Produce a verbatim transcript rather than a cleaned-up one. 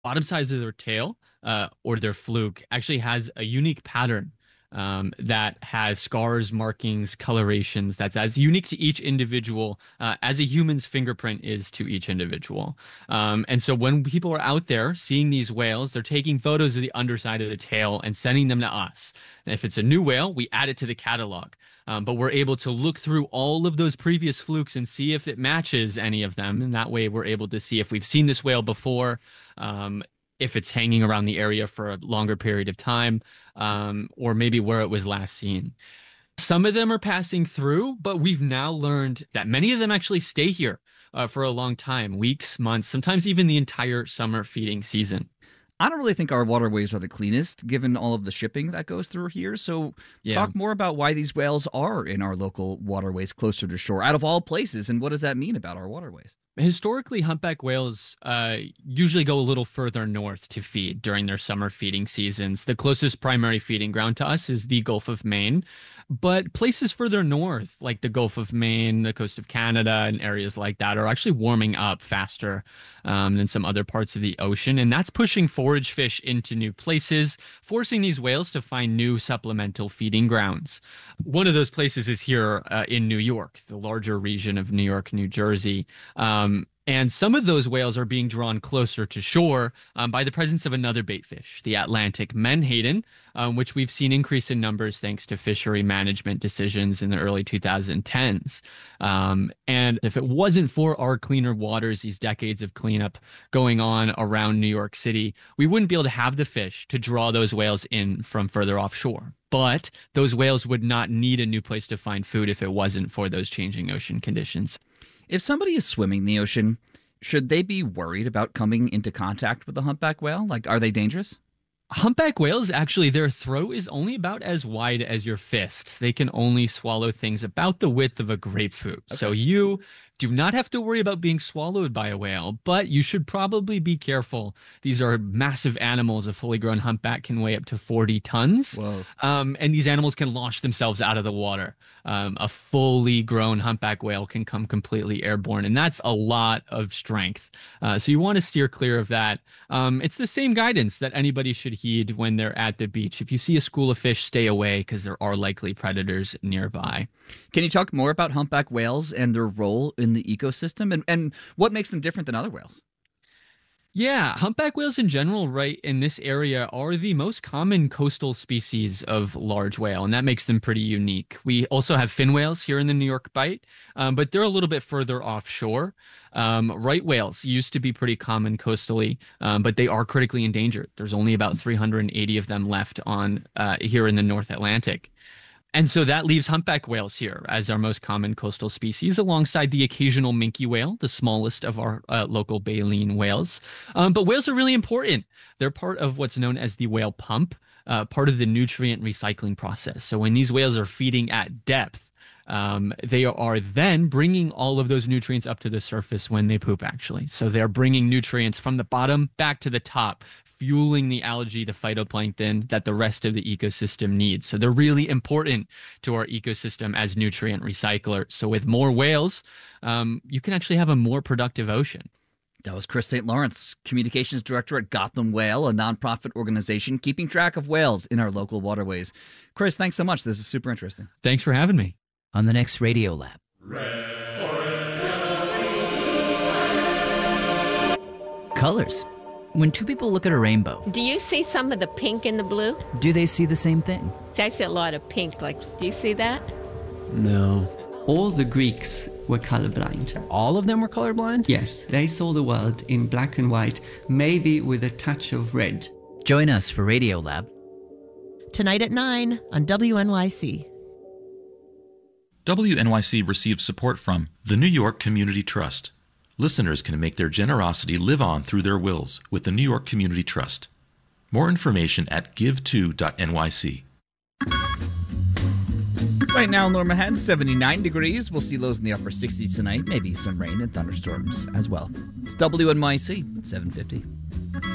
bottom sides of their tail uh, or their fluke actually has a unique pattern um, that has scars, markings, colorations that's as unique to each individual uh, as a human's fingerprint is to each individual. Um, and so when people are out there seeing these whales, they're taking photos of the underside of the tail and sending them to us. And if it's a new whale, we add it to the catalog. Um, but we're able to look through all of those previous flukes and see if it matches any of them. And that way we're able to see if we've seen this whale before, um, if it's hanging around the area for a longer period of time, um, or maybe where it was last seen. Some of them are passing through, but we've now learned that many of them actually stay here uh, for a long time, weeks, months, sometimes even the entire summer feeding season. I don't really think our waterways are the cleanest, given all of the shipping that goes through here. So Yeah. talk more about why these whales are in our local waterways closer to shore, out of all places, and what does that mean about our waterways? Historically, humpback whales uh, usually go a little further north to feed during their summer feeding seasons. The closest primary feeding ground to us is the Gulf of Maine, but places further north, like the Gulf of Maine, the coast of Canada, and areas like that, are actually warming up faster um, than some other parts of the ocean, and that's pushing forage fish into new places, forcing these whales to find new supplemental feeding grounds. One of those places is here uh, in New York, the larger region of New York, New Jersey. Um, and some of those whales are being drawn closer to shore um, by the presence of another bait fish, the Atlantic menhaden, um, which we've seen increase in numbers thanks to fishery management decisions in the early twenty tens. Um, and if it wasn't for our cleaner waters, these decades of cleanup going on around New York City, we wouldn't be able to have the fish to draw those whales in from further offshore. But those whales would not need a new place to find food if it wasn't for those changing ocean conditions. If somebody is swimming the ocean, should they be worried about coming into contact with the humpback whale? Like, are they dangerous? Humpback whales, actually, their throat is only about as wide as your fist. They can only swallow things about the width of a grapefruit. Okay. So you do not have to worry about being swallowed by a whale, but you should probably be careful. These are massive animals. A fully grown humpback can weigh up to forty tons. Whoa. Um, and these animals can launch themselves out of the water. Um, a fully grown humpback whale can come completely airborne, and that's a lot of strength. Uh, so you want to steer clear of that. Um, it's the same guidance that anybody should heed when they're at the beach. If you see a school of fish, stay away because there are likely predators nearby. Can you talk more about humpback whales and their role in the ecosystem and, and what makes them different than other whales? Yeah, humpback whales in general, right, in this area are the most common coastal species of large whale, and that makes them pretty unique. We also have fin whales here in the New York Bight, um, but they're a little bit further offshore. Um, right whales used to be pretty common coastally, um, but they are critically endangered. There's only about three hundred eighty of them left on uh, here in the North Atlantic. And so that leaves humpback whales here as our most common coastal species, alongside the occasional minke whale, the smallest of our uh, local baleen whales. Um, but whales are really important. They're part of what's known as the whale pump, uh, part of the nutrient recycling process. So when these whales are feeding at depth, um, they are then bringing all of those nutrients up to the surface when they poop, actually. So they're bringing nutrients from the bottom back to the top, fueling the algae, the phytoplankton that the rest of the ecosystem needs. So they're really important to our ecosystem as nutrient recyclers. So with more whales, um, you can actually have a more productive ocean. That was Chris Saint Lawrence, Communications Director at Gotham Whale, a nonprofit organization keeping track of whales in our local waterways. Chris, thanks so much. This is super interesting. Thanks for having me. On the next Radio Lab. Colors. When two people look at a rainbow, Do you see some of the pink in the blue? do they see the same thing? I see a lot of pink. Like, do you see that? No. All the Greeks were colorblind. All of them were colorblind? Yes, they saw the world in black and white, maybe with a touch of red. Join us for Radio Lab. Tonight at nine on W N Y C. W N Y C receives support from the New York Community Trust. Listeners can make their generosity live on through their wills with the New York Community Trust. More information at give to dot N Y C. Right now, Norma has seventy-nine degrees. We'll see lows in the upper sixties tonight. Maybe some rain and thunderstorms as well. It's W N Y C at seven fifty.